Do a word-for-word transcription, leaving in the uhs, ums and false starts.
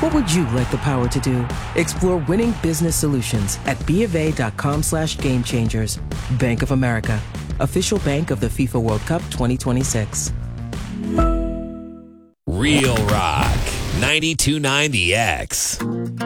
What would you like the power to do? Explore winning business solutions at BofA.com slash game changers. Bank of America, official bank of the FIFA World Cup twenty twenty-six. Real Rock, ninety-two point nine The X.